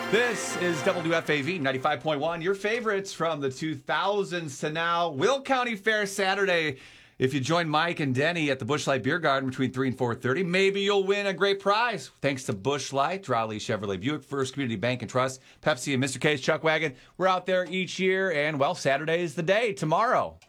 This is WFAV 95.1, your favorites from the 2000s to now. Will County Fair Saturday. If you join Mike and Denny at the Busch Light Beer Garden between 3 and 4:30, maybe you'll win a great prize. Thanks to Busch Light, Raleigh Chevrolet Buick, First Community Bank and Trust, Pepsi, and Mr. K's Chuck Wagon. We're out there each year, and, well, Saturday is the day, tomorrow.